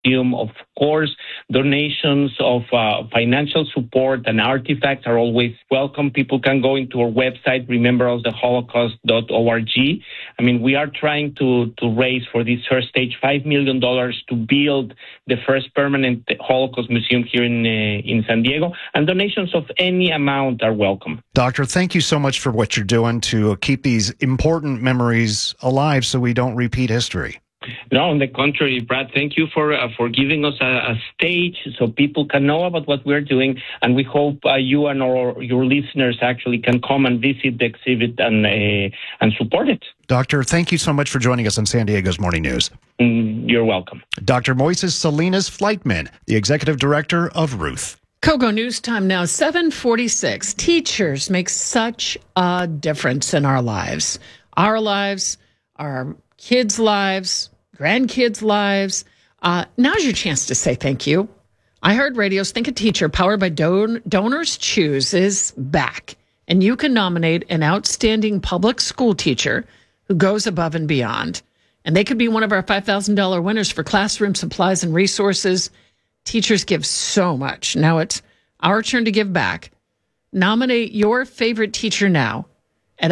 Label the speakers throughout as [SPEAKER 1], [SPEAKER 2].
[SPEAKER 1] museum. Of course, donations of financial support and artifacts are always welcome. People can go into our website, rememberoftheholocaust.org. I mean, we are trying to raise for this first stage $5 million to build the first permanent Holocaust museum here in San Diego, and donations of any amount are welcome.
[SPEAKER 2] Doctor, thank you so much for what you're doing to keep these important memories alive so we don't repeat history.
[SPEAKER 1] No, on the contrary, Brad, thank you for giving us a stage so people can know about what we're doing, and we hope you and your listeners actually can come and visit the exhibit and support it.
[SPEAKER 2] Doctor, thank you so much for joining us on San Diego's Morning News.
[SPEAKER 1] You're welcome.
[SPEAKER 2] Dr. Moises Salinas Flightman, the Executive Director of Ruth.
[SPEAKER 3] Kogo News Time now, 7:46. Teachers make such a difference in our lives, our kids' lives, grandkids' lives. Now's your chance to say thank you. iHeartRadio's Think a Teacher, powered by Donors Choose, is back. And you can nominate an outstanding public school teacher who goes above and beyond. And they could be one of our $5,000 winners for classroom supplies and resources. Teachers give so much. Now it's our turn to give back. Nominate your favorite teacher now at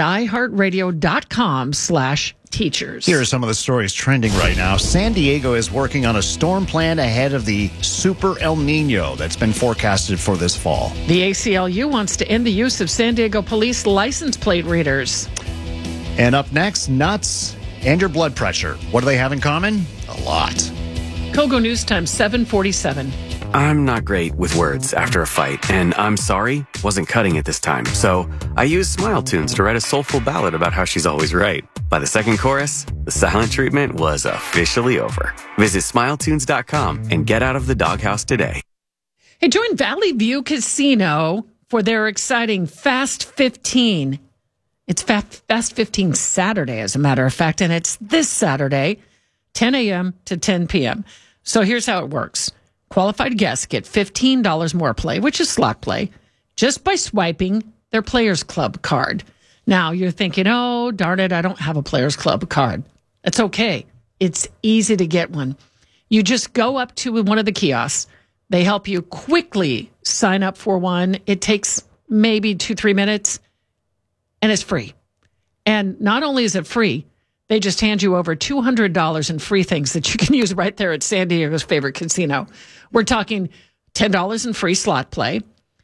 [SPEAKER 3] iHeartRadio.com/teachers.
[SPEAKER 2] Here are some of the stories trending right now. San Diego is working on a storm plan ahead of the Super El Nino that's been forecasted for this fall.
[SPEAKER 3] The ACLU wants to end the use of San Diego police license plate readers.
[SPEAKER 2] And up next, nuts and your blood pressure. What do they have in common? A lot.
[SPEAKER 3] Kogo News Time, 7:47.
[SPEAKER 4] I'm not great with words after a fight, and I'm sorry wasn't cutting it this time. So I used Smile Tunes to write a soulful ballad about how she's always right. By the second chorus, the silent treatment was officially over. Visit smiletunes.com and get out of the doghouse today.
[SPEAKER 3] Hey, join Valley View Casino for their exciting Fast 15. It's Fast 15 Saturday, as a matter of fact, and it's this Saturday, 10 a.m. to 10 p.m. So here's how it works. Qualified guests get $15 more play, which is slot play, just by swiping their Players Club card. Now, you're thinking, oh, darn it, I don't have a Players Club card. That's okay. It's easy to get one. You just go up to one of the kiosks. They help you quickly sign up for one. It takes maybe 2-3 minutes, and it's free. And not only is it free, they just hand you over $200 in free things that you can use right there at San Diego's favorite casino. We're talking $10 in free slot play,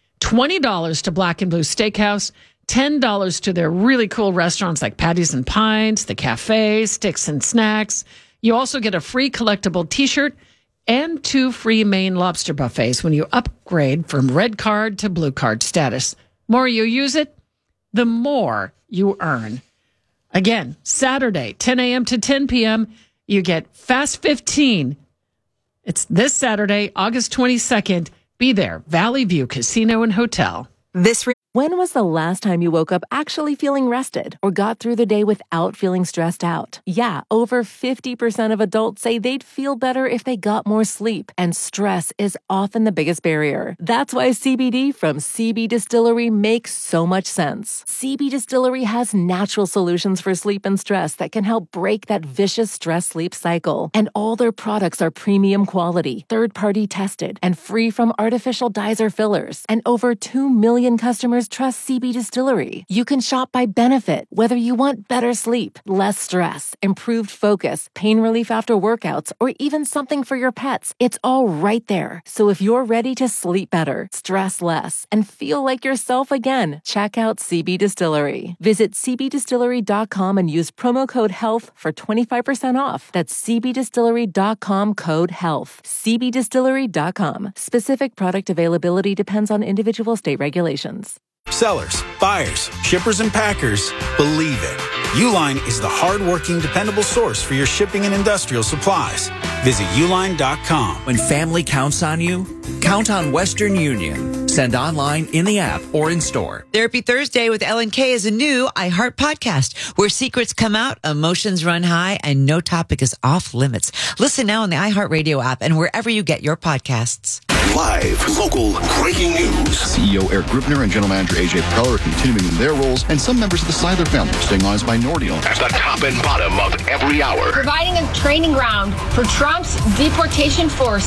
[SPEAKER 3] $20 to Black and Blue Steakhouse, $10 to their really cool restaurants like Patties and Pines, the Cafe, Sticks and Snacks. You also get a free collectible T-shirt and 2 free Maine lobster buffets when you upgrade from red card to blue card status. The more you use it, the more you earn. Again, Saturday, 10 a.m. to 10 p.m., you get Fast 15. It's this Saturday, August 22nd. Be there, Valley View Casino and Hotel.
[SPEAKER 5] When was the last time you woke up actually feeling rested or got through the day without feeling stressed out? Yeah, over 50% of adults say they'd feel better if they got more sleep, and stress is often the biggest barrier. That's why CBD from CB Distillery makes so much sense. CB Distillery has natural solutions for sleep and stress that can help break that vicious stress-sleep cycle. And all their products are premium quality, third-party tested, and free from artificial dyes or fillers. And over 2 million customers trust CB Distillery. You can shop by benefit, whether you want better sleep, less stress, improved focus, pain relief after workouts, or even something for your pets. It's all right there. So if you're ready to sleep better, stress less, and feel like yourself again, check out CB Distillery. Visit cbdistillery.com and use promo code HEALTH for 25% off. That's cbdistillery.com, code HEALTH. cbdistillery.com. Specific product availability depends on individual state regulations.
[SPEAKER 6] Sellers, buyers, shippers, and packers, believe it. Uline is the hard-working, dependable source for your shipping and industrial supplies. Visit uline.com.
[SPEAKER 7] When family counts on you, count on Western Union. Send online, in the app, or in store.
[SPEAKER 8] Therapy Thursday with Ellen Kay is a new iHeart podcast where secrets come out, emotions run high, and no topic is off limits. Listen now on the iHeart Radio app and wherever you get your podcasts.
[SPEAKER 9] Live, local, breaking news.
[SPEAKER 10] CEO Eric Grubner and General Manager AJ Preller are continuing in their roles, and some members of the Seiler family are staying on as minority owners.
[SPEAKER 9] At the top and bottom of every hour.
[SPEAKER 11] Providing a training ground for Trump's deportation force.